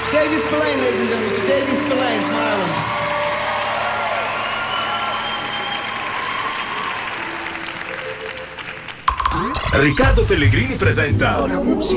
David Spillane, ladies and gentlemen, Mr. David Spillane from Ireland. Riccardo Pellegrini presenta Ora musica.